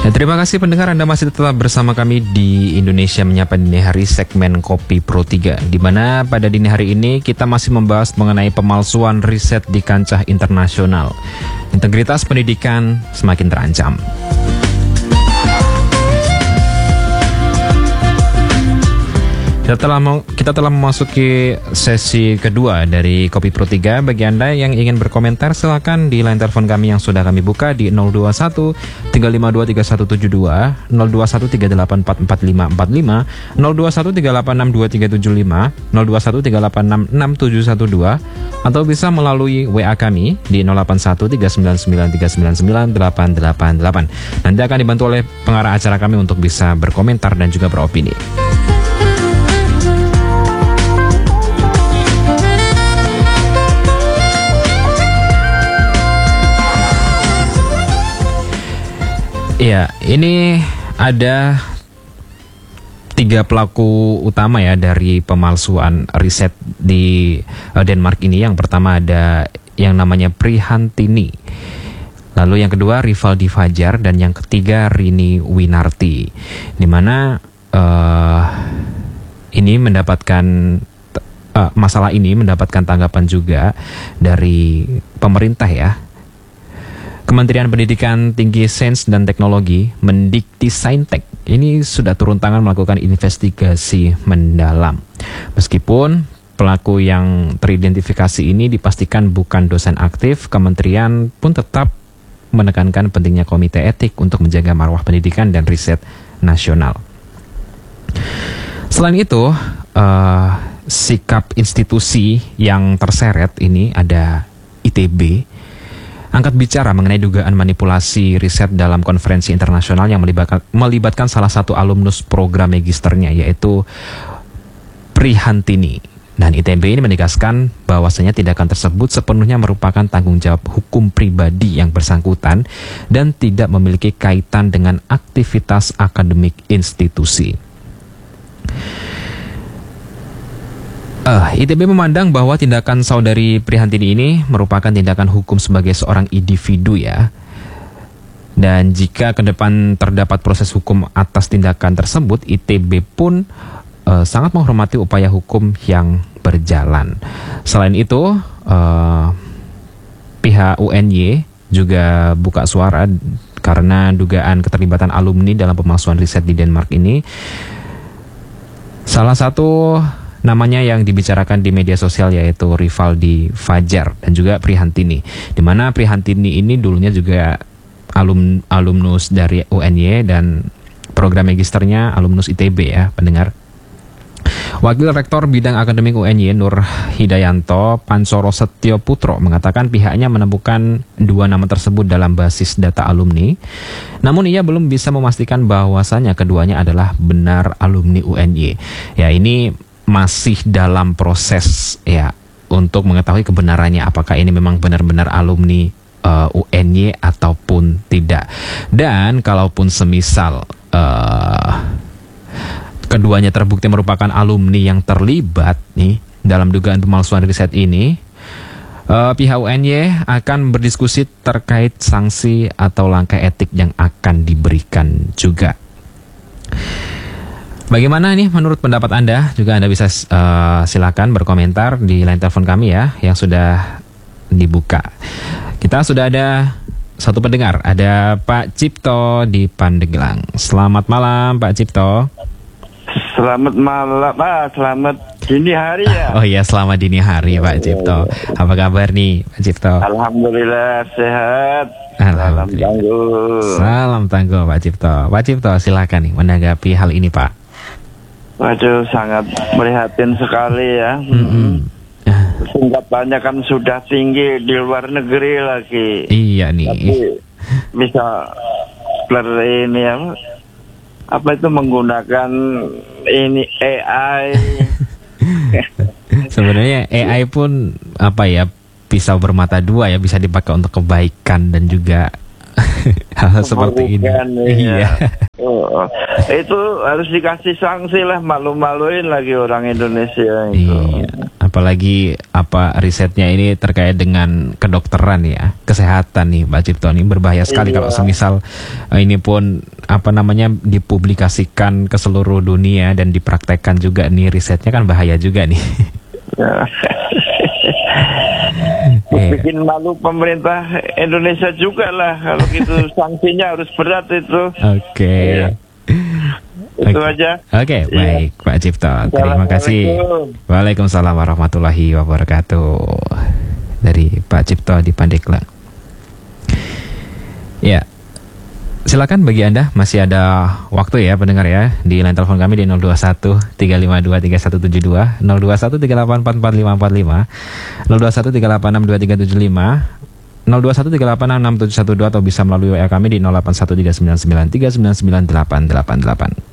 Terima kasih pendengar, Anda masih tetap bersama kami di Indonesia Menyapa Dini Hari segmen Kopi Pro 3, di mana pada dini hari ini kita masih membahas mengenai pemalsuan riset di kancah internasional. Integritas pendidikan semakin terancam. Kita telah memasuki sesi kedua dari Kopi Pro 3. Bagi Anda yang ingin berkomentar, silakan di line telepon kami yang sudah kami buka di 021 352 3172, 021 3844545, 021 386 2375, 021 386 6712, atau bisa melalui WA kami di 081 399 399 888. Nanti akan dibantu oleh pengarah acara kami untuk bisa berkomentar dan juga beropini. Iya, ini ada 3 pelaku utama ya dari pemalsuan riset di Denmark ini. Yang pertama ada yang namanya Prihantini, lalu yang kedua Rivaldi Fajar, dan yang ketiga Rini Winarti. Dimana ini mendapatkan masalah ini mendapatkan tanggapan juga dari pemerintah ya. Kementerian Pendidikan Tinggi, Sains dan Teknologi, Mendikti-Saintek, ini sudah turun tangan melakukan investigasi mendalam. Meskipun pelaku yang teridentifikasi ini dipastikan bukan dosen aktif, kementerian pun tetap menekankan pentingnya komite etik untuk menjaga marwah pendidikan dan riset nasional. Selain itu, sikap institusi yang terseret ini ada ITB, angkat bicara mengenai dugaan manipulasi riset dalam konferensi internasional yang melibatkan salah satu alumnus program magisternya, yaitu Prihantini. Dan ITB ini menegaskan bahwasanya tindakan tersebut sepenuhnya merupakan tanggung jawab hukum pribadi yang bersangkutan dan tidak memiliki kaitan dengan aktivitas akademik institusi. ITB memandang bahwa tindakan saudari Prihantini ini merupakan tindakan hukum sebagai seorang individu ya. Dan jika ke depan terdapat proses hukum atas tindakan tersebut, ITB pun sangat menghormati upaya hukum yang berjalan. Selain itu, pihak UNY juga buka suara karena dugaan keterlibatan alumni dalam pemalsuan riset di Denmark ini. Salah satu namanya yang dibicarakan di media sosial yaitu Rivaldi Fajar dan juga Prihantini, di mana Prihantini ini dulunya juga alumnus dari UNY dan program magisternya alumnus ITB ya pendengar. Wakil Rektor Bidang Akademik UNY Nur Hidayanto Pansoro Setio Putro mengatakan pihaknya menemukan 2 nama tersebut dalam basis data alumni. Namun ia belum bisa memastikan bahwasanya keduanya adalah benar alumni UNY. Ya, ini masih dalam proses ya untuk mengetahui kebenarannya apakah ini memang benar-benar alumni UNY ataupun tidak. Dan kalaupun semisal keduanya terbukti merupakan alumni yang terlibat nih dalam dugaan pemalsuan riset ini, pihak UNY akan berdiskusi terkait sanksi atau langkah etik yang akan diberikan juga. Bagaimana nih menurut pendapat Anda? Juga Anda bisa silakan berkomentar di line telepon kami ya yang sudah dibuka. Kita sudah ada satu pendengar, ada Pak Cipto di Pandeglang. Selamat malam Pak Cipto. Selamat malam, selamat dini hari ya. Oh iya, selamat dini hari Pak Cipto. Apa kabar nih Pak Cipto? Alhamdulillah sehat. Alhamdulillah. Salam tangguh Pak Cipto. Pak Cipto silakan nih menanggapi hal ini Pak. Waduh, sangat prihatin sekali ya. Tingkatannya kan sudah tinggi di luar negeri lagi. Iya nih. Tapi bisa ini apa itu menggunakan ini AI. Sebenarnya AI pun apa ya, pisau bermata dua ya, bisa dipakai untuk kebaikan dan juga hal seperti ini. Iya. Itu harus dikasih sanksi lah, malu-maluin lagi orang Indonesia itu. Iya. apalagi risetnya ini terkait dengan kedokteran ya, kesehatan nih Pak Cipto, ini berbahaya sekali kalau semisal ini pun dipublikasikan ke seluruh dunia dan dipraktekkan juga nih, risetnya kan bahaya juga nih. Bikin malu pemerintah Indonesia juga lah kalau gitu, sanksinya harus berat itu. Oke. Itu aja. Oke, baik Pak Cipto. Terima kasih. Waalaikumsalam warahmatullahi wabarakatuh. Dari Pak Cipto di Pandeglang. Ya. Silakan bagi Anda, masih ada waktu ya pendengar ya, di line telepon kami di 021 352 3172, 021 3844545, 021 386 2375, 021 386 6712, atau bisa melalui WA kami di 081399 399 888.